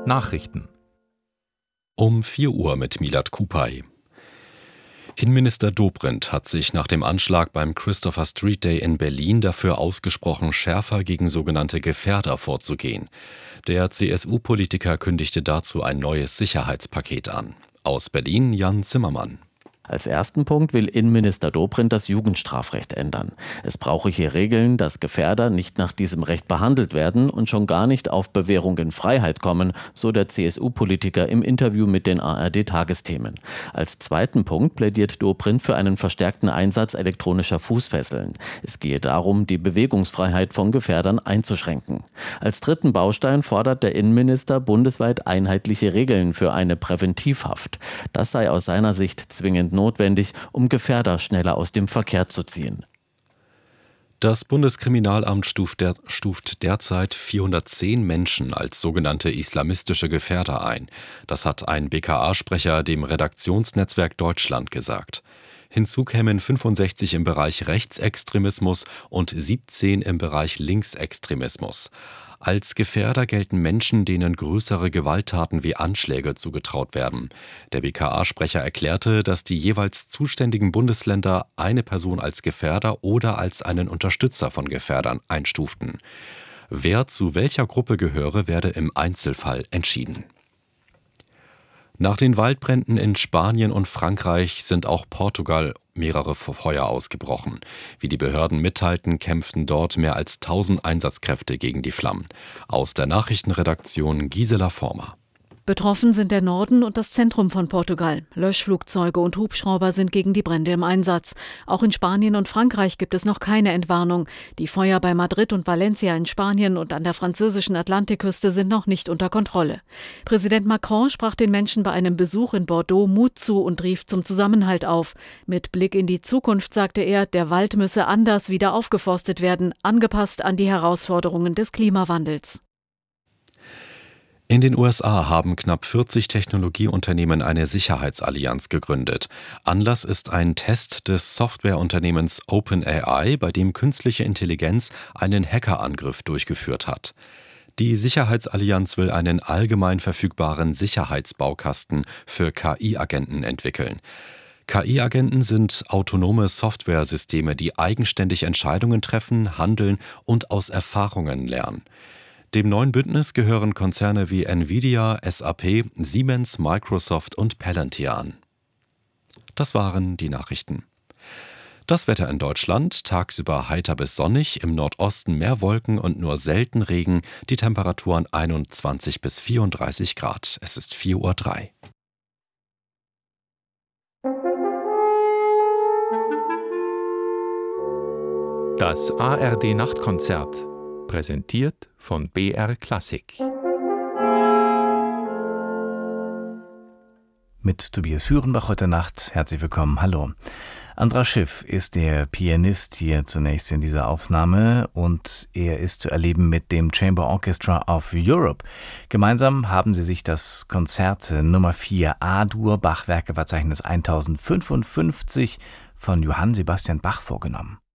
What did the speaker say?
Nachrichten. Um 4 Uhr mit Milad Kupay. Innenminister Dobrindt hat sich nach dem Anschlag beim Christopher Street Day in Berlin dafür ausgesprochen, schärfer gegen sogenannte Gefährder vorzugehen. Der CSU-Politiker kündigte dazu ein neues Sicherheitspaket an. Aus Berlin Jan Zimmermann. Als ersten Punkt will Innenminister Dobrindt das Jugendstrafrecht ändern. Es brauche hier Regeln, dass Gefährder nicht nach diesem Recht behandelt werden und schon gar nicht auf Bewährung in Freiheit kommen, so der CSU-Politiker im Interview mit den ARD-Tagesthemen. Als zweiten Punkt plädiert Dobrindt für einen verstärkten Einsatz elektronischer Fußfesseln. Es gehe darum, die Bewegungsfreiheit von Gefährdern einzuschränken. Als dritten Baustein fordert der Innenminister bundesweit einheitliche Regeln für eine Präventivhaft. Das sei aus seiner Sicht zwingend notwendig, um Gefährder schneller aus dem Verkehr zu ziehen. Das Bundeskriminalamt stuft derzeit 410 Menschen als sogenannte islamistische Gefährder ein. Das hat ein BKA-Sprecher dem Redaktionsnetzwerk Deutschland gesagt. Hinzu kämen 65 im Bereich Rechtsextremismus und 17 im Bereich Linksextremismus. Als Gefährder gelten Menschen, denen größere Gewalttaten wie Anschläge zugetraut werden. Der BKA-Sprecher erklärte, dass die jeweils zuständigen Bundesländer eine Person als Gefährder oder als einen Unterstützer von Gefährdern einstuften. Wer zu welcher Gruppe gehöre, werde im Einzelfall entschieden. Nach den Waldbränden in Spanien und Frankreich sind auch Portugal mehrere Feuer ausgebrochen. Wie die Behörden mitteilten, kämpften dort mehr als 1000 Einsatzkräfte gegen die Flammen. Aus der Nachrichtenredaktion Gisela Former. Betroffen sind der Norden und das Zentrum von Portugal. Löschflugzeuge und Hubschrauber sind gegen die Brände im Einsatz. Auch in Spanien und Frankreich gibt es noch keine Entwarnung. Die Feuer bei Madrid und Valencia in Spanien und an der französischen Atlantikküste sind noch nicht unter Kontrolle. Präsident Macron sprach den Menschen bei einem Besuch in Bordeaux Mut zu und rief zum Zusammenhalt auf. Mit Blick in die Zukunft sagte er, der Wald müsse anders wieder aufgeforstet werden, angepasst an die Herausforderungen des Klimawandels. In den USA haben knapp 40 Technologieunternehmen eine Sicherheitsallianz gegründet. Anlass ist ein Test des Softwareunternehmens OpenAI, bei dem künstliche Intelligenz einen Hackerangriff durchgeführt hat. Die Sicherheitsallianz will einen allgemein verfügbaren Sicherheitsbaukasten für KI-Agenten entwickeln. KI-Agenten sind autonome Softwaresysteme, die eigenständig Entscheidungen treffen, handeln und aus Erfahrungen lernen. Dem neuen Bündnis gehören Konzerne wie Nvidia, SAP, Siemens, Microsoft und Palantir an. Das waren die Nachrichten. Das Wetter in Deutschland: tagsüber heiter bis sonnig, im Nordosten mehr Wolken und nur selten Regen, die Temperaturen 21 bis 34 Grad. Es ist 4:03 Uhr. Das ARD-Nachtkonzert, präsentiert von BR Klassik. Mit Tobias Hürenbach heute Nacht. Herzlich willkommen. Hallo. Andras Schiff ist der Pianist hier zunächst in dieser Aufnahme und er ist zu erleben mit dem Chamber Orchestra of Europe. Gemeinsam haben sie sich das Konzert Nummer 4 A-Dur Bachwerkeverzeichnis 1055 von Johann Sebastian Bach vorgenommen.